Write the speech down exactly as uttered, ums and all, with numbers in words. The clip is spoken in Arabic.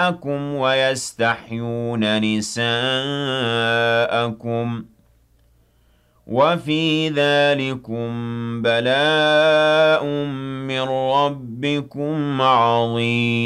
نِسَاءَكُمْ وَيَسْتَحْيُونَ نِسَاءَكُمْ ۚ وَفِي ذَٰلِكُم بَلَاءٌ مِّن رَّبِّكُمْ عَظِيمٌ